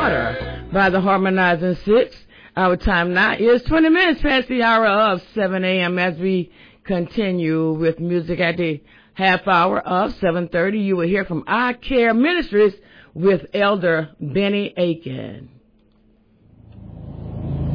Water by the Harmonizing Six. Our time now is 20 minutes past the hour of 7 a.m. as we continue with music at the half hour of 7:30. You will hear from I Care Ministries with Elder Benny Aiken.